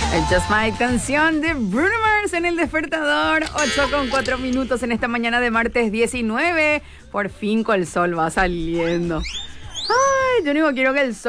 Just My, canción de Bruno Mars en El Despertador. 8:04 en esta mañana de martes 19. Por fin con el sol va saliendo. Ay, yo único quiero que el sol